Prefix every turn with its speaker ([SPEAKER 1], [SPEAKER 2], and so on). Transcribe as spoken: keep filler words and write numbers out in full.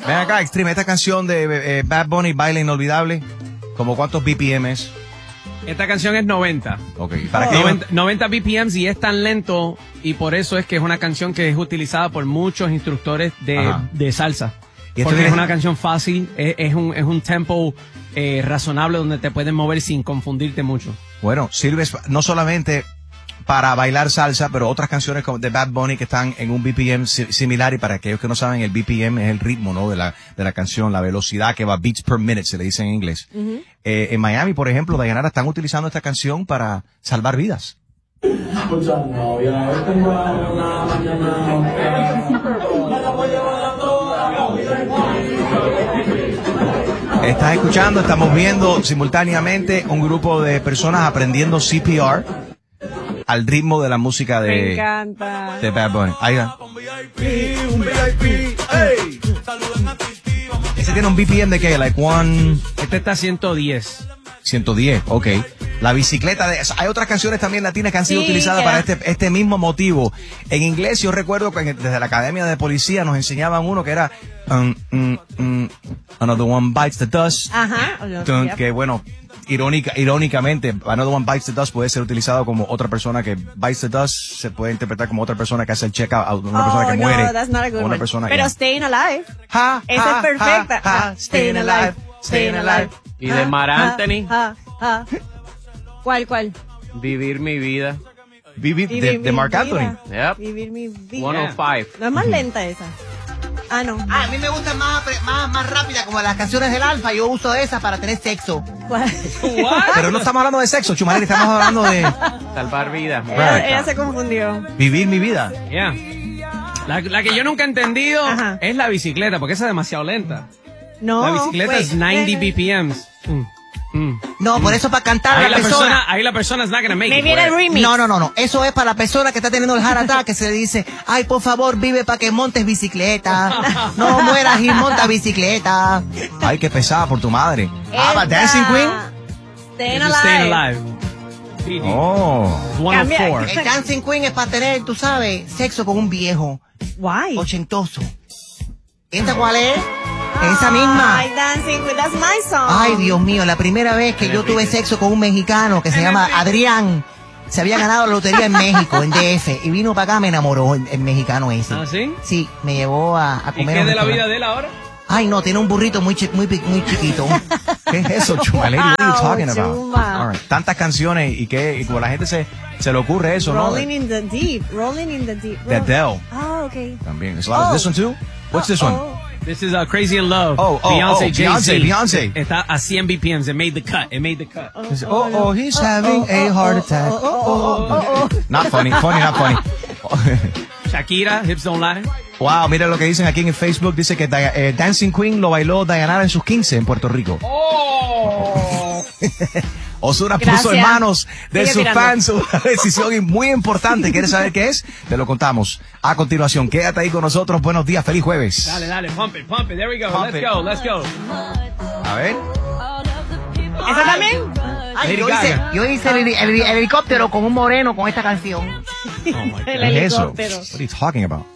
[SPEAKER 1] Ven acá, Extreme, esta canción de eh, Bad Bunny, Baile Inolvidable, ¿como cuántos B P Ms?
[SPEAKER 2] Esta canción es noventa.
[SPEAKER 1] Ok, ¿para
[SPEAKER 2] oh.
[SPEAKER 1] qué?
[SPEAKER 2] noventa, noventa B P Ms y es tan lento y por eso es que es una canción que es utilizada por muchos instructores de, de salsa.
[SPEAKER 1] ¿Y esto
[SPEAKER 2] porque
[SPEAKER 1] tiene...
[SPEAKER 2] es una canción fácil, es, es, un, es un tempo eh, razonable donde te puedes mover sin confundirte mucho.
[SPEAKER 1] Bueno, sirves no solamente para bailar salsa, pero otras canciones como de Bad Bunny que están en un B P M similar, y para aquellos que no saben, el B P M es el ritmo, ¿no? de la de la canción, la velocidad que va, beats per minute, se le dice en inglés. Uh-huh. eh, en Miami, por ejemplo, Dayanara, están utilizando esta canción para salvar vidas. Estás escuchando, estamos viendo simultáneamente un grupo de personas aprendiendo C P R al ritmo de la música de,
[SPEAKER 3] Me encanta.
[SPEAKER 1] de Bad Bunny. Ahí va. Ese tiene un B P M de qué, like one...
[SPEAKER 2] Este está a ciento diez.
[SPEAKER 1] ciento diez, ok. La bicicleta de... Hay otras canciones también latinas que han sido sí, utilizadas para este, este mismo motivo. En inglés yo recuerdo que desde la Academia de Policía nos enseñaban uno que era... Um, um, um, another one bites the dust.
[SPEAKER 3] Ajá.
[SPEAKER 1] Dun, que bueno... Irónica, irónicamente, Another One Bites the Dust puede ser utilizado como otra persona que bites the dust, se puede interpretar como otra persona que hace el check-out, una
[SPEAKER 3] oh,
[SPEAKER 1] persona que
[SPEAKER 3] no,
[SPEAKER 1] muere.
[SPEAKER 3] That's not a good
[SPEAKER 1] una
[SPEAKER 3] one.
[SPEAKER 1] persona
[SPEAKER 3] Pero
[SPEAKER 1] que...
[SPEAKER 3] Staying Alive.
[SPEAKER 1] Ha,
[SPEAKER 3] Esa
[SPEAKER 1] ha,
[SPEAKER 3] es perfecta.
[SPEAKER 1] Ha, ha, staying alive, staying alive.
[SPEAKER 2] Y de Mar Anthony.
[SPEAKER 3] Ha, ha, ha. ¿Cuál, cuál?
[SPEAKER 2] Vivir mi vida.
[SPEAKER 1] Vivir, de, de Marc Anthony.
[SPEAKER 2] Yep.
[SPEAKER 3] Vivir mi vida.
[SPEAKER 2] ciento cinco.
[SPEAKER 3] No es más lenta esa. Ah, no.
[SPEAKER 4] Ah, a mí me gusta más, más, más rápida, como las canciones del Alfa. Yo uso esas para tener sexo.
[SPEAKER 3] ¿Cuál?
[SPEAKER 1] Pero no estamos hablando de sexo, Chumaleri, estamos hablando de...
[SPEAKER 2] Salvar vidas.
[SPEAKER 3] Ella, ella se confundió.
[SPEAKER 1] Vivir mi vida.
[SPEAKER 2] Yeah. La, la que yo nunca he entendido
[SPEAKER 3] Ajá.
[SPEAKER 2] es la bicicleta, porque esa es demasiado lenta.
[SPEAKER 3] No.
[SPEAKER 2] La bicicleta
[SPEAKER 3] wait,
[SPEAKER 2] es noventa B P Ms. Mm. Mm.
[SPEAKER 4] No, por eso para cantar
[SPEAKER 2] Ahí
[SPEAKER 4] la,
[SPEAKER 2] la
[SPEAKER 4] persona...
[SPEAKER 2] persona. Ahí la persona es not gonna make
[SPEAKER 3] Maybe
[SPEAKER 2] it.
[SPEAKER 3] era el remix.
[SPEAKER 4] No, no, no, no. Eso es para la persona que está teniendo el heart attack, que se le dice, ay, por favor, vive para que montes bicicleta. No mueras y monta bicicleta.
[SPEAKER 1] Ay, qué pesada por tu madre.
[SPEAKER 4] Ah, ¿para Dancing Queen?
[SPEAKER 3] Staying
[SPEAKER 2] This is
[SPEAKER 3] Alive.
[SPEAKER 2] Staying Alive. P D.
[SPEAKER 1] Oh.
[SPEAKER 2] ciento cuatro.
[SPEAKER 4] El Dancing Queen es para tener, tú sabes, sexo con un viejo
[SPEAKER 3] Why?
[SPEAKER 4] ochentoso. ¿Esta cuál es? Esa misma.
[SPEAKER 3] Ay, Dancing Queen, that's my song.
[SPEAKER 4] Ay, Dios mío, la primera vez que yo tuve sexo con un mexicano que se llama Adrián, se había ganado la lotería en México, en D F, y vino para acá, me enamoró el, el mexicano ese.
[SPEAKER 2] ¿Ah, sí?
[SPEAKER 4] Sí, me llevó a, a
[SPEAKER 2] ¿Y
[SPEAKER 4] comer.
[SPEAKER 2] qué
[SPEAKER 4] un
[SPEAKER 2] de la
[SPEAKER 4] restaurante.
[SPEAKER 2] vida de él ahora?
[SPEAKER 4] Ay, no, tiene un burrito muy chi- muy, pi- muy chiquito.
[SPEAKER 1] ¿Qué es eso, Chumaleri? What are you talking
[SPEAKER 3] Wow,
[SPEAKER 1] about?
[SPEAKER 3] Chuma.
[SPEAKER 1] All right. Tantas canciones y que y como la gente se, se le ocurre eso, ¿no?
[SPEAKER 3] Rolling in the deep. Rolling in the deep.
[SPEAKER 1] De Adele.
[SPEAKER 3] Ah, okay.
[SPEAKER 1] También. Is a lot of this one too? What's this one?
[SPEAKER 3] Oh.
[SPEAKER 2] This is uh, Crazy in Love.
[SPEAKER 1] Oh, oh,
[SPEAKER 2] Beyonce,
[SPEAKER 1] oh,
[SPEAKER 2] Jay-Z.
[SPEAKER 1] Beyonce, Beyonce.
[SPEAKER 2] Está a cien B P Ms. It made the cut. It made the cut.
[SPEAKER 3] Oh,
[SPEAKER 1] Dice, oh, oh, he's having a heart attack. Oh, oh, oh. Not funny, funny, not funny.
[SPEAKER 2] Shakira, Hips Don't Lie.
[SPEAKER 1] Wow, mira lo que dicen aquí en el Facebook. Dice que Dia- eh, Dancing Queen lo bailó Dayanara en sus quince en Puerto Rico.
[SPEAKER 2] Oh.
[SPEAKER 1] Ozuna
[SPEAKER 3] Gracias.
[SPEAKER 1] puso en manos de
[SPEAKER 3] Sigue
[SPEAKER 1] sus
[SPEAKER 3] tirando.
[SPEAKER 1] fans una decisión muy importante. ¿Quieres saber qué es? Te lo contamos a continuación. Quédate ahí con nosotros. Buenos días, feliz jueves.
[SPEAKER 2] Dale, dale, pump it, pump it. There we go.
[SPEAKER 1] Pump
[SPEAKER 2] let's
[SPEAKER 1] it.
[SPEAKER 2] go, let's go.
[SPEAKER 1] A ver.
[SPEAKER 3] ¿Esa también?
[SPEAKER 4] Ay,
[SPEAKER 2] Lady
[SPEAKER 4] yo hice,
[SPEAKER 2] Gaga.
[SPEAKER 4] yo hice el, el- el helicóptero con un moreno con esta canción.
[SPEAKER 2] Oh my God.
[SPEAKER 3] El
[SPEAKER 1] ¿Qué es eso?
[SPEAKER 3] helicóptero.
[SPEAKER 1] What are you talking about?